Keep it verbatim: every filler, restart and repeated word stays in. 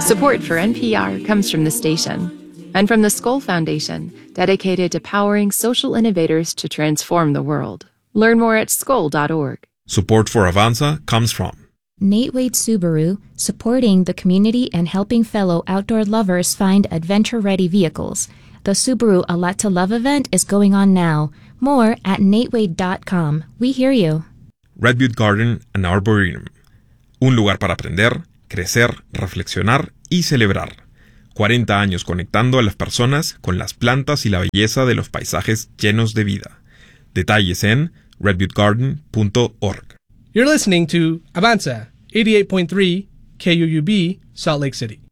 Support for N P R comes from the station and from the Skoll Foundation, dedicated to powering social innovators to transform the world. Learn more at skoll dot org. Support for Avanza comes from Nate Wade Subaru, supporting the community and helping fellow outdoor lovers find adventure-ready vehicles. The Subaru A Lot to Love event is going on now. More at nate wade dot com. We hear you. Red Butte Garden and Arboretum. Un lugar para aprender, crecer, reflexionar y celebrar. cuarenta años conectando a las personas con las plantas y la belleza de los paisajes llenos de vida. Detalles en red butte garden punto org. You're listening to Avanza, eighty-eight point three K U U B, Salt Lake City.